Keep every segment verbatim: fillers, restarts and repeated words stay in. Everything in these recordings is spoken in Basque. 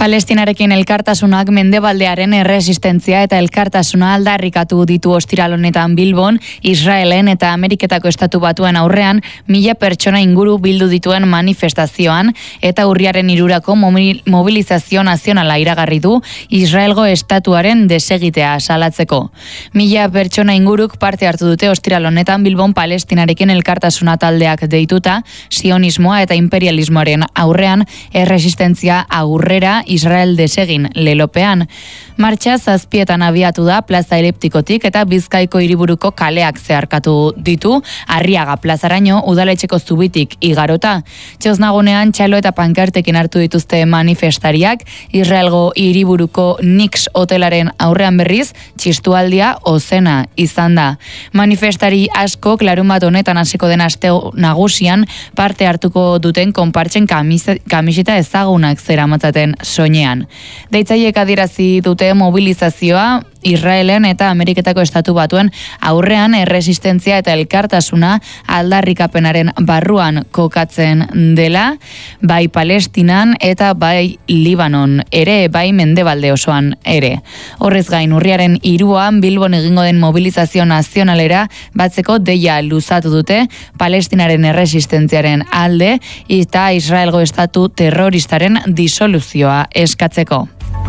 Palestinarekin elkartasunak mendebaldearen erresistentzia eta elkartasuna aldarrikatu ditu ostiral honetan Bilbon, Israelen eta Ameriketako Estatu Batuen aurrean mila pertsona inguru bildu dituen manifestazioan eta urriaren hirurako mobilizazio nazionala iragarri du Israelgo estatuaren desegitea salatzeko. Mila pertsona inguruk parte hartu dute ostiral honetan Bilbon Palestinarekin elkartasuna taldeak deituta, sionismoa eta imperialismoaren aurrean erresistentzia aurrera Israel desegin lelopean. Martxa zazpietan abiatu da plaza eliptikotik eta Bizkaiko hiriburuko kaleak zeharkatu ditu, Arriaga plazaraino udaletxeko zubitik igarota. Txosnagunean txalo eta pankartekin hartu dituzte manifestariak, Israelgo hiriburuko Nix hotelaren aurrean berriz, txistualdia ozena izan da. Manifestari asko larunbat honetan hasiko den aste nagusian parte hartuko duten konpartzen kamiseta ezagunak zeramatzaten soinean. Deitzaiek adierazi dute mobilizazioa Israelen eta Ameriketako Estatu Batuen aurrean erresistentzia eta elkartasuna aldarrikapenaren barruan kokatzen dela, bai Palestinan eta bai Libanon ere, bai mendebalde osoan ere. Horrez gain urriaren hiruan Bilbon egingo den mobilizazio nazionalera batzeko deia luzatu dute Palestinaren erresistentziaren alde eta Israelgo Estatu terroristaren disoluzioa eskatzeko.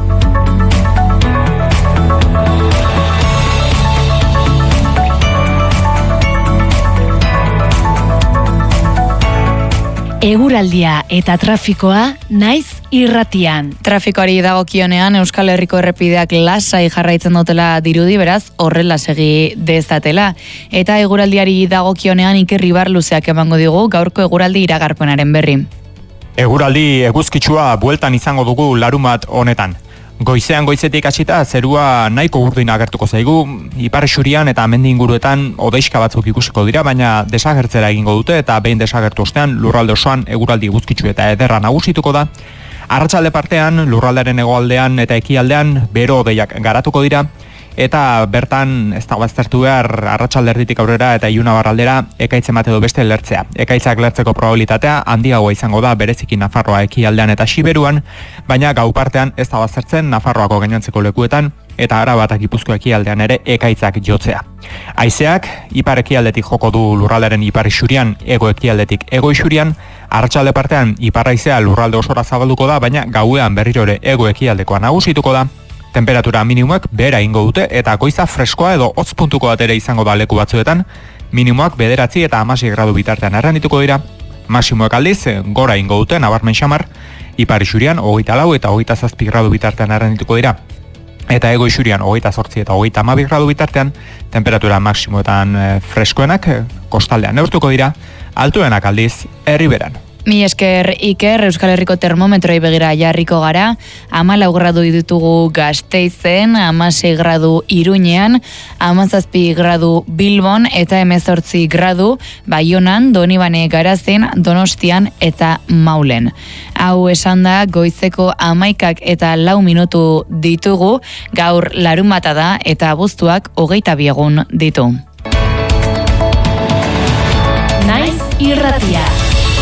Eguraldia eta trafikoa naiz irratian. Trafikoari dagokionean Euskal Herriko errepideak lasai jarraitzen dutela dirudi, beraz horrela segi dezatela. Eta eguraldiari dagokionean Iker Ibar luzeak emango digu gaurko eguraldi iragarpenaren berri. Eguraldi eguzkitsua bueltan izango dugu larumat honetan. Goizean goizetik hasita zerua nahiko urdin agertuko zaigu, ipar xurian eta mendi inguruetan hodeiska batzuk ikusiko dira, baina desagertzera egingo dute eta behin desagertu ostean lurralde osoan eguraldi eguzkitsu eta ederra nagusituko da. Arratsalde partean lurraldearen hegoaldean eta ekialdean bero hodeiak garatuko dira eta bertan ez dago aztertu behar arratsalde erditik aurrera eta ilunabarraldera ekaitzen bat edo beste lertzea. Ekaitzak lertzeko probabilitatea handiagoa izango da bereziki Nafarroa ekialdean eta Siberuan, baina gau partean ez dago aztertzen Nafarroako gainontzeko lekuetan eta Araba eta Gipuzkoa ekialdean ere ekaitzak jotzea. Haizeak ipar ekialdetik joko du lurralderen ipar isurian, ego ekialdetik ego isurian, arratsalde partean ipar haizea lurralde osora zabalduko da, baina gauean berriro ere ego ekialdekoa nagusituko da. Temperatura minimoak behera ingo dute eta goiza freskoa edo hotz puntuko bat ere izango da leku batzuetan, minimoak bederatzi eta hamasei gradu bitartean errandituko dira, maximoak aldiz gora ingo dute nabarmen xamar, ipar isurian hogeita lau eta hogeita zazpi gradu bitartean errandituko dira. Eta ego isurian hogeita zortzi eta hogeita hamabi gradu bitartean, temperatura maximoetan freskoenak kostaldean neurtuko dira, altuenak aldiz herriberan. Mi esker Iker, Euskal Herriko termometroi begira jarriko gara, hamalau gradu ditugu Gasteizen, hamasei gradu Iruñean, hamazazpi gradu Bilbon eta hemezortzi gradu Baionan, Donibane Garazen, Donostian eta Maulen. Hau esan da goizeko hamaikak eta lau minutu ditugu, gaur larunbata da eta abuztuak hogeita bi egun ditu. Naiz irratia.